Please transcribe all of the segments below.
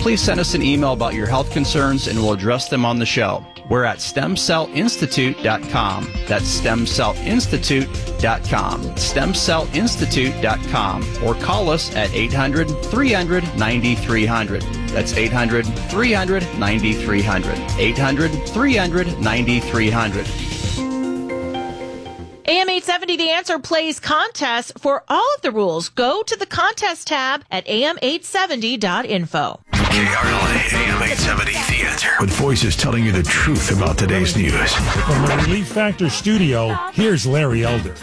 please send us an email about your health concerns and we'll address them on the show. We're at stemcellinstitute.com. That's stemcellinstitute.com. Stemcellinstitute.com. Or call us at 800-300-9300. That's 800-300-9300. 800-300-9300. AM 870 The Answer plays contests for all of the rules. Go to the contest tab at am870.info. KRLA AM 870 The Answer. With voices telling you the truth about today's news. From the Relief Factor studio, here's Larry Elder.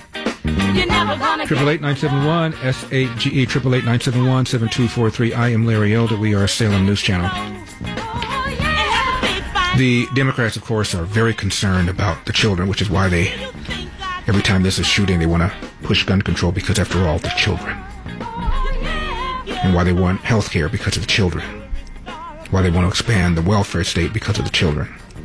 888-971 SAGE 888-971-7243. I am Larry Elder. We are a Salem News Channel. The Democrats, of course, are very concerned about the children, which is why they, every time there's a shooting, they want to push gun control because, after all, they're children. And why they want health care because of the children. Why they want to expand the welfare state because of the children.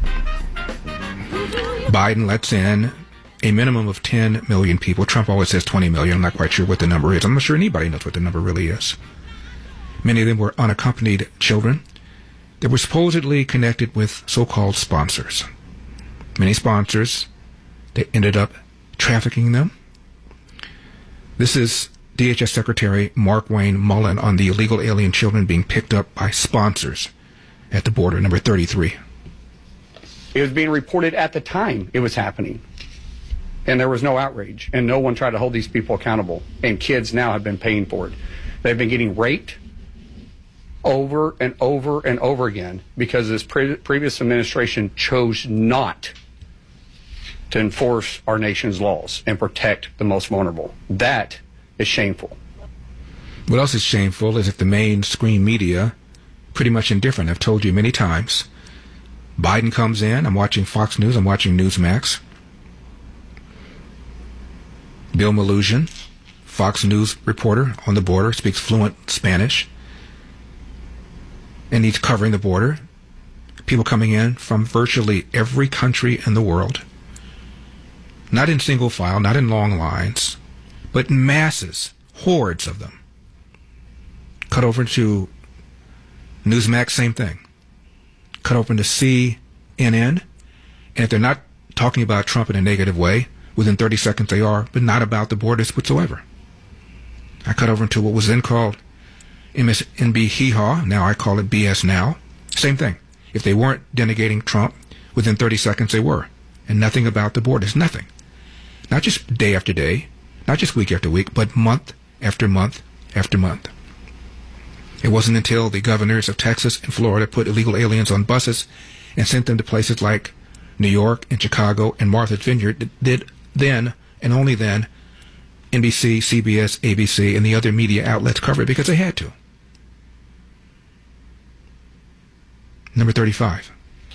Biden lets in a minimum of 10 million people. Trump always says 20 million. I'm not quite sure what the number is. I'm not sure anybody knows what the number really is. Many of them were unaccompanied children that were supposedly connected with so-called sponsors. Many sponsors, they ended up trafficking them. This is DHS Secretary Mark Wayne Mullen on the illegal alien children being picked up by sponsors at the border, number 33. It was being reported at the time it was happening. And there was no outrage. And no one tried to hold these people accountable. And kids now have been paying for it. They've been getting raped over and over and over again because this previous administration chose not to enforce our nation's laws and protect the most vulnerable. That is shameful. What else is shameful is if the mainstream media, pretty much indifferent. I've told you many times. Biden comes in, I'm watching Fox News, I'm watching Newsmax. Bill Melugin, Fox News reporter on the border, speaks fluent Spanish. And he's covering the border. People coming in from virtually every country in the world. Not in single file, not in long lines, but masses, hordes of them. Cut over to Newsmax, same thing. Cut over to CNN, and if they're not talking about Trump in a negative way, within 30 seconds they are, but not about the borders whatsoever. I cut over into what was then called MSNB Hee-Haw, now I call it BS Now. Same thing. If they weren't denigrating Trump, within 30 seconds they were. And nothing about the borders, nothing. Not just day after day, not just week after week, but month after month after month. It wasn't until the governors of Texas and Florida put illegal aliens on buses and sent them to places like New York and Chicago and Martha's Vineyard that did then, and only then, NBC, CBS, ABC, and the other media outlets cover it because they had to. Number 35.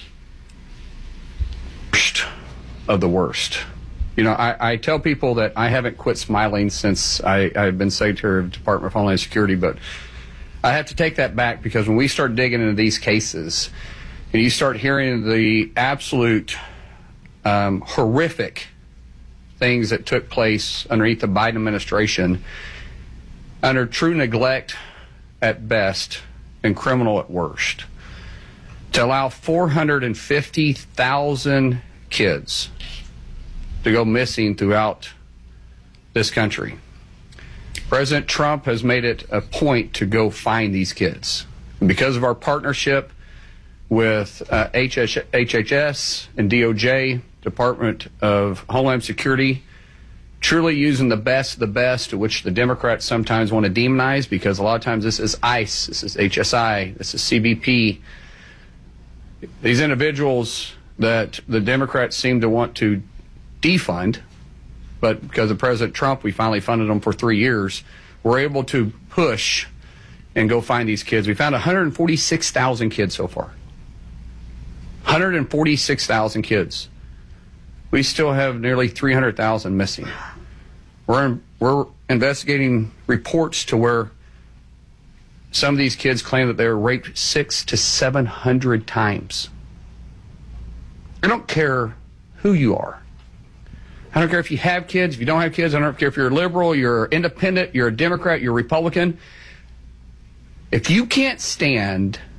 Of the worst. You know, I tell people that I haven't quit smiling since I've been Secretary of the Department of Homeland Security, but I have to take that back because when we start digging into these cases and you start hearing the absolute horrific things that took place underneath the Biden administration, under true neglect at best and criminal at worst, to allow 450,000 kids to go missing throughout this country. President Trump has made it a point to go find these kids. And because of our partnership with HHS and DOJ, Department of Homeland Security, truly using the best of the best, which the Democrats sometimes want to demonize because a lot of times this is ICE, this is HSI, this is CBP. These individuals that the Democrats seem to want to defund, but because of President Trump, we finally funded them for 3 years. We're able to push and go find these kids. We found 146,000 kids so far. 146,000 kids. We still have nearly 300,000 missing. We're investigating reports to where some of these kids claim that they were raped 600 to 700 times. I don't care who you are. I don't care if you have kids, if you don't have kids. I don't care if you're a liberal, you're independent, you're a Democrat, you're a Republican. If you can't stand